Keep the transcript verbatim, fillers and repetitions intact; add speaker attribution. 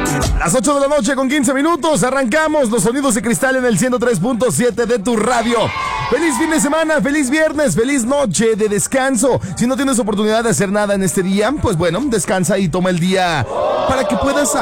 Speaker 1: Las ocho de la noche con quince minutos, arrancamos los sonidos de cristal en el ciento tres punto siete de tu radio. Feliz fin de semana, feliz viernes, feliz noche de descanso. Si no tienes oportunidad de hacer nada en este día, pues bueno, descansa y toma el día para que puedas